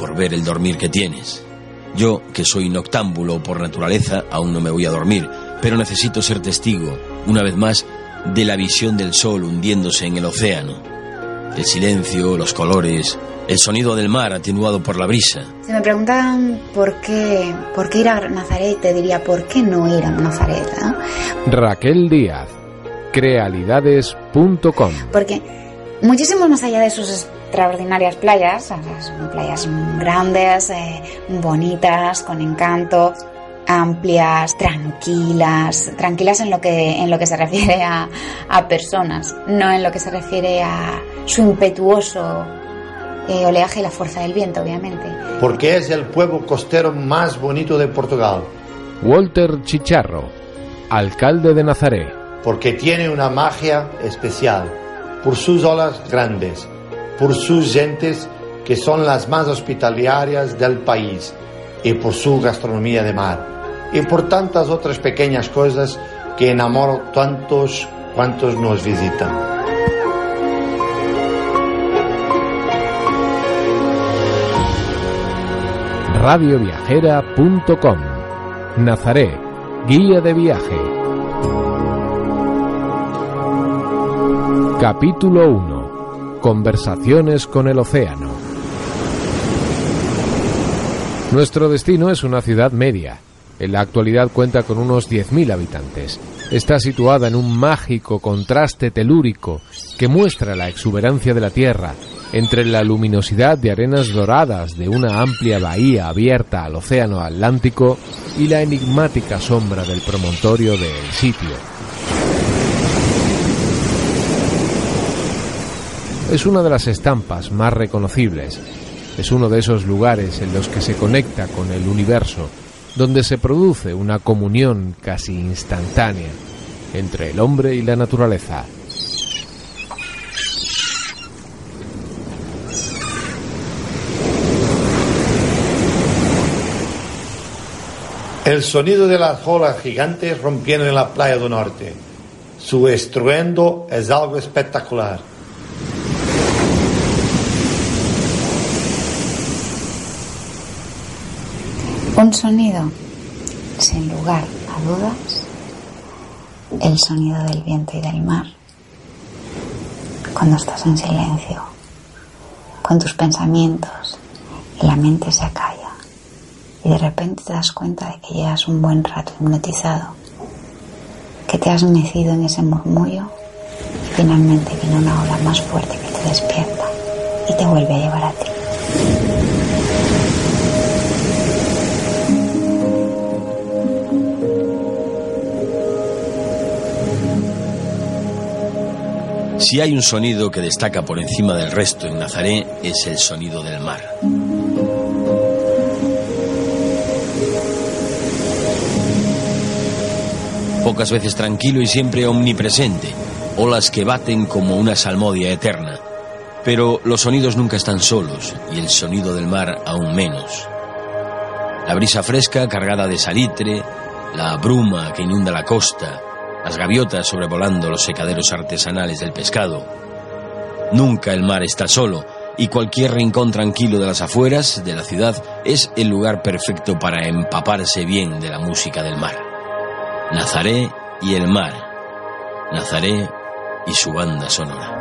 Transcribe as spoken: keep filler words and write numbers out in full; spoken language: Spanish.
por ver el dormir que tienes. Yo, que soy noctámbulo por naturaleza, aún no me voy a dormir, pero necesito ser testigo, una vez más, de la visión del sol hundiéndose en el océano. El silencio, los colores, el sonido del mar atenuado por la brisa. Si me preguntan por qué, por qué ir a Nazaret, te diría, ¿por qué no ir a Nazaret? ¿Eh? Raquel Díaz, crealidades punto com. Porque muchísimo más allá de sus extraordinarias playas, son playas grandes, eh, bonitas, con encanto, amplias, tranquilas, tranquilas en lo que en lo que se refiere a, a personas, no en lo que se refiere a su impetuoso eh, oleaje y la fuerza del viento, obviamente. Porque es el pueblo costero más bonito de Portugal. Walter Chicharro, alcalde de Nazaret. Porque tiene una magia especial, por sus olas grandes, por sus gentes que son las más hospitalarias del país y por su gastronomía de mar y por tantas otras pequeñas cosas que enamoran tantos cuantos nos visitan. radio viajera punto com. Nazaret, guía de viaje. Capítulo uno. Conversaciones con el océano. Nuestro destino es una ciudad media. En la actualidad cuenta con unos diez mil habitantes. Está situada en un mágico contraste telúrico que muestra la exuberancia de la tierra entre la luminosidad de arenas doradas de una amplia bahía abierta al océano Atlántico y la enigmática sombra del promontorio de El Sitio. Es una de las estampas más reconocibles. Es uno de esos lugares en los que se conecta con el universo, donde se produce una comunión casi instantánea entre el hombre y la naturaleza. El sonido de las olas gigantes rompiendo en la playa del norte. Su estruendo es algo espectacular. Un sonido, sin lugar a dudas, el sonido del viento y del mar. Cuando estás en silencio, con tus pensamientos y la mente se acalla y de repente te das cuenta de que llevas un buen rato hipnotizado, que te has mecido en ese murmullo y finalmente viene una ola más fuerte que te despierta y te vuelve a llevar a ti. Si hay un sonido que destaca por encima del resto en Nazaret, es el sonido del mar. Pocas veces tranquilo y siempre omnipresente, olas que baten como una salmodia eterna. Pero los sonidos nunca están solos, y el sonido del mar aún menos. La brisa fresca cargada de salitre, la bruma que inunda la costa, las gaviotas sobrevolando los secaderos artesanales del pescado. Nunca el mar está solo, y cualquier rincón tranquilo de las afueras de la ciudad es el lugar perfecto para empaparse bien de la música del mar. Nazaret y el mar. Nazaret y su banda sonora.